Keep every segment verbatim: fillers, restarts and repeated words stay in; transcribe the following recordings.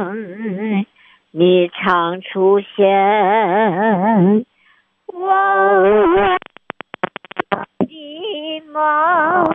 你常出现我的梦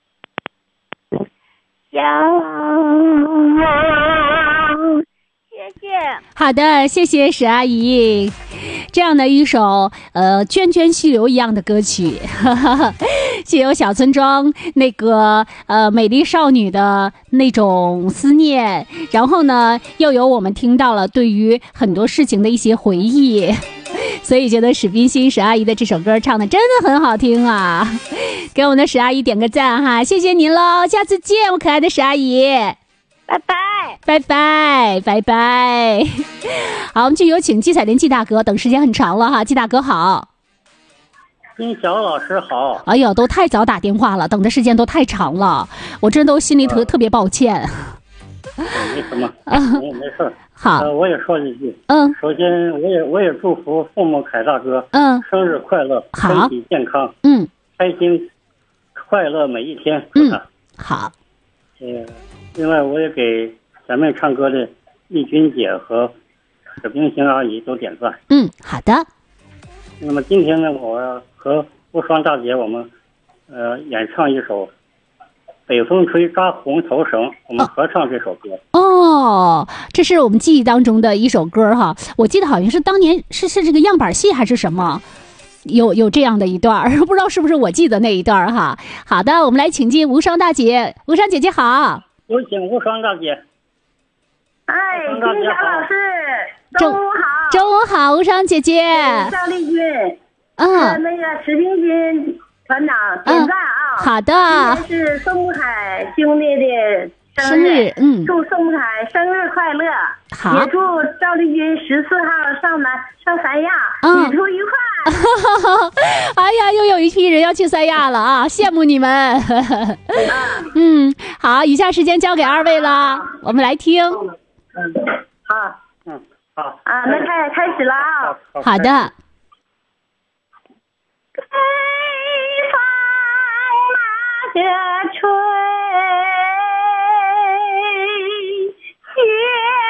想。谢谢。 好的，谢谢史阿姨。这样的一首呃涓涓细流一样的歌曲，呵呵，既有小村庄那个呃美丽少女的那种思念，然后呢又有我们听到了对于很多事情的一些回忆，所以觉得史冰心史阿姨的这首歌唱的真的很好听啊，给我们的史阿姨点个赞哈，谢谢您喽，下次见，我可爱的史阿姨。 拜拜拜拜拜拜。好，我们就有请季彩莲季大哥，等时间很长了哈，季大哥好。 金小老师好。 哎呦，都太早打电话了，等的时间都太长了，我真都心里特、呃、特别抱歉。 没什么，没没事。 好、 呃，我也说一句， 嗯， 首先我也我也祝福父母凯大哥， 嗯， 生日快乐， 好， 身体健康， 嗯， 开心快乐每一天， 嗯，好。 呃，另外我也给咱们唱歌的丽君姐和史冰心阿姨都点赞。 嗯，好的。 那么今天呢，我和无双大姐我们呃演唱一首《北风吹扎红头绳》，我们合唱这首歌。 哦，这是我们记忆当中的一首歌哈，我记得好像是当年是是这个样板戏还是什么，有有这样的一段，不知道是不是我记得那一段哈。好的，我们来请进无双大姐，无双姐姐好。 有请无双大姐。 哎，金小老师，中午好。 中午好，无双姐姐。 赵丽君， 嗯， 那个史冰心团长点赞啊。 好的。 今天是宋木海兄弟的生日，嗯， 祝宋木海生日快乐。 好。 也祝赵丽君十四号上南上三亚， 嗯， 旅途愉快。 哎呀，又有一批人要去三亚了啊，羡慕你们。嗯，好，以下时间交给二位了，我们来听。 嗯，好， 嗯，好啊，那开开始了啊。 好, 好的。 北方那些